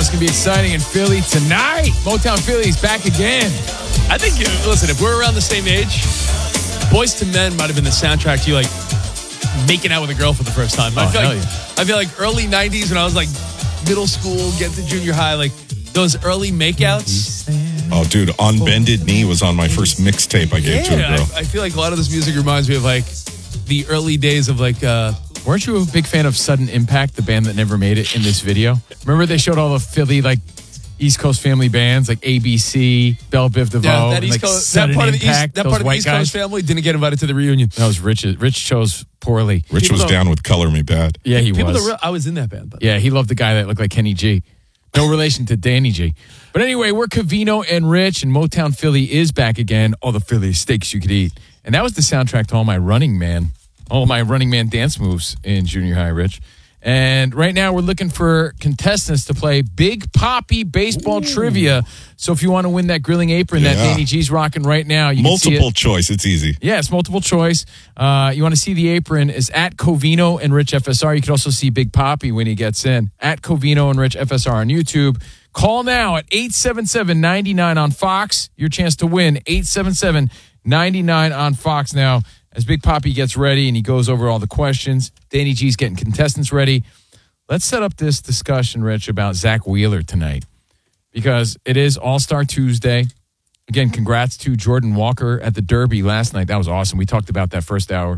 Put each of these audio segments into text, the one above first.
it's going to be exciting in Philly tonight. Motown Philly's back again. I think, listen, if we're around the same age, Boys to Men might have been the soundtrack to you, like, making out with a girl for the first time. I feel like early 90s when I was, like, middle school, getting to junior high, like, those early makeouts. Oh, dude, On Bended Knee was on my first mixtape I gave to a girl. I feel like a lot of this music reminds me of, like, the early days of, like... Weren't you a big fan of Sudden Impact, the band that never made it in this video? Remember they showed all the Philly, like, East Coast family bands, like ABC, Belle Biv DeVoe. Yeah, that part of the East Coast family didn't get invited to the reunion. That was Rich. Rich chose poorly. Rich was down with Color Me Bad. Yeah, he was. I was in that band. Yeah, he loved the guy that looked like Kenny G. No relation to Danny G. But anyway, we're Covino and Rich, and Motown Philly is back again. All the Philly steaks you could eat. And that was the soundtrack to all my Running Man dance moves in junior high, Rich. And right now we're looking for contestants to play Big Papi baseball trivia. So if you want to win that grilling apron that Danny G's rocking right now, you can see multiple choice. It's easy. Yeah, it's multiple choice. You want to see the apron is at Covino and Rich FSR. You can also see Big Papi when he gets in at Covino and Rich FSR on YouTube. Call now at 877-99 on Fox. Your chance to win 877-99 on Fox now. As Big Papi gets ready and he goes over all the questions, Danny G's getting contestants ready. Let's set up this discussion, Rich, about Zach Wheeler tonight because it is All-Star Tuesday. Again, congrats to Jordan Walker at the Derby last night. That was awesome. We talked about that first hour.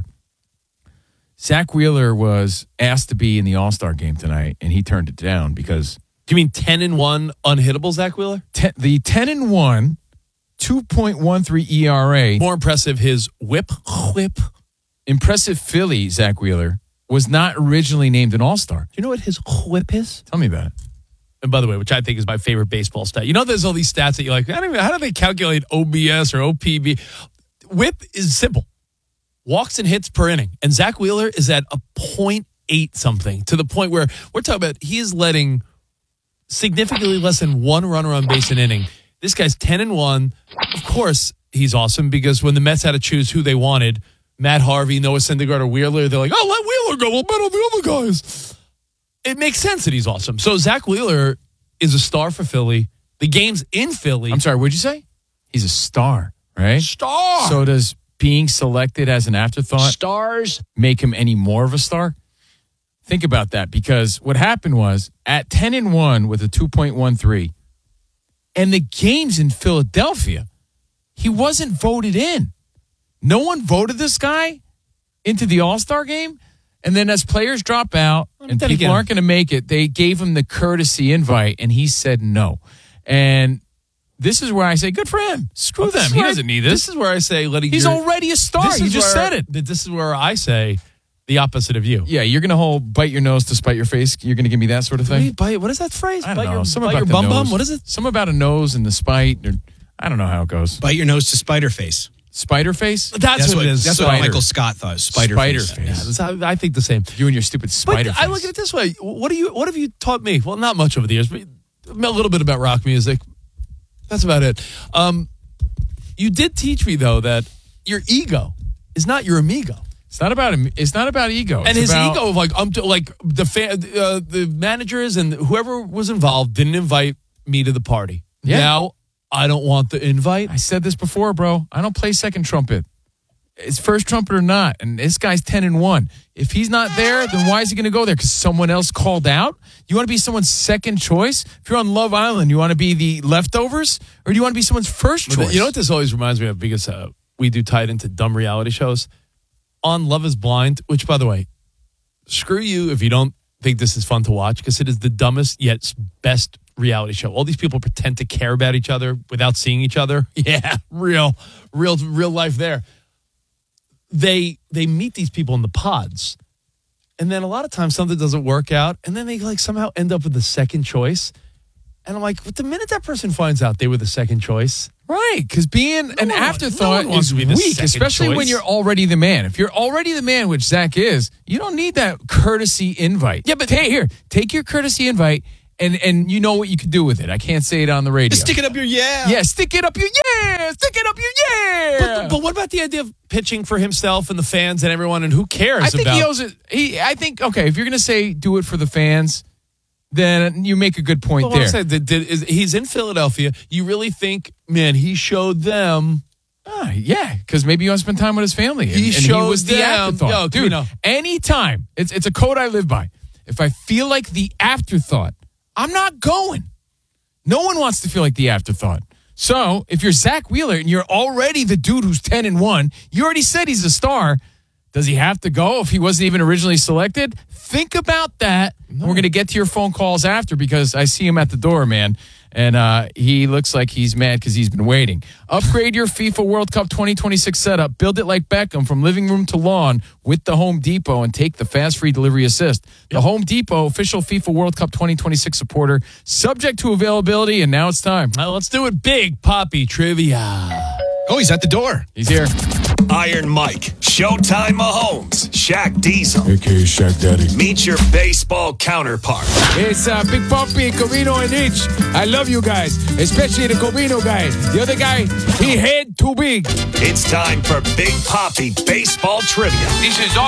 Zach Wheeler was asked to be in the All-Star game tonight, and he turned it down because... Do you mean 10-1 unhittable Zach Wheeler? The 10-1... 2.13 ERA. More impressive, his whip. Impressive Philly, Zach Wheeler, was not originally named an All-Star. Do you know what his whip is? Tell me about it. And by the way, which I think is my favorite baseball stat. You know there's all these stats that you're like, how do they calculate OBS or OPB? Whip is simple. Walks and hits per inning. And Zach Wheeler is at a .8 something, to the point where we're talking about he is letting significantly less than one runner on base an inning. This guy's 10-1. Of course, he's awesome because when the Mets had to choose who they wanted, Matt Harvey, Noah Syndergaard, or Wheeler, they're like, oh, let Wheeler go. We'll bet on the other guys. It makes sense that he's awesome. So Zach Wheeler is a star for Philly. The game's in Philly. I'm sorry, what'd you say? He's a star, right? Star. So does being selected as an afterthought stars make him any more of a star? Think about that because what happened was at 10-1 with a 2.13, and the game's in Philadelphia, he wasn't voted in. No one voted this guy into the All-Star game. And then as players drop out and people aren't going to make it, they gave him the courtesy invite, and he said no. And this is where I say, good for him. Screw them. He doesn't need this. This is where I say, he's already a star. You just said it. This is where I say the opposite of you. Yeah, you're going to bite your nose to spite your face. You're going to give me that sort of thing? What is that phrase? I don't know. Bite your bum bum? What is it? Something about a nose and the spite. I don't know how it goes. Bite your nose to spider face. Spider face? That's what it is. That's what Michael Scott thought. Spider face. Yeah, I think the same. You and your stupid spider face. I look at it this way. What have you taught me? Well, not much over the years, but a little bit about rock music. That's about it. You did teach me, though, that your ego is not your amigo. It's not about ego. And his ego of the managers and whoever was involved didn't invite me to the party. Yeah. Now I don't want the invite. I said this before, bro. I don't play second trumpet. It's first trumpet or not. And this guy's 10-1. If he's not there, then why is he going to go there? Because someone else called out? You want to be someone's second choice? If you're on Love Island, you want to be the leftovers? Or do you want to be someone's first choice? You know what this always reminds me of? Because we do tie it into dumb reality shows. On Love is Blind, which, by the way, screw you if you don't think this is fun to watch, because it is the dumbest yet best reality show. All these people pretend to care about each other without seeing each other. Yeah, real life there. They meet these people in the pods, and then a lot of times something doesn't work out, and then they somehow end up with the second choice. And I'm like, the minute that person finds out they were the second choice. Right, because being an afterthought is weak, especially when you're already the man. If you're already the man, which Zach is, you don't need that courtesy invite. Yeah, but take your courtesy invite, and you know what you can do with it. I can't say it on the radio. Just stick it up your yeah. Yeah, stick it up your yeah. Stick it up your yeah. But what about the idea of pitching for himself and the fans and everyone, and who cares? I think he owes it. I think, okay, if you're going to say do it for the fans, then you make a good point Well, there. I'm saying, he's in Philadelphia. You really think, man, he showed them. Yeah, because maybe you want to spend time with his family. And he showed was the them. afterthought. Yo, Dude, Camino. anytime, it's a code I live by. If I feel like the afterthought, I'm not going. No one wants to feel like the afterthought. So if you're Zach Wheeler and you're already the dude who's 10-1, you already said he's a star. Does he have to go if he wasn't even originally selected? Think about that. No. We're going to get to your phone calls after because I see him at the door, man. And he looks like he's mad because he's been waiting. Upgrade your FIFA World Cup 2026 setup. Build it like Beckham from living room to lawn with the Home Depot and take the fast free delivery assist. The Home Depot, official FIFA World Cup 2026 supporter, subject to availability, and now it's time. Let's do it big, Poppy Trivia. Oh, he's at the door. He's here. Iron Mike, Showtime Mahomes, Shaq Diesel. AKA Shaq Daddy. Meet your baseball counterpart. It's Big Papi, Covino, and Rich. I love you guys, especially the Covino guy. The other guy, he head too big. It's time for Big Poppy Baseball Trivia. This is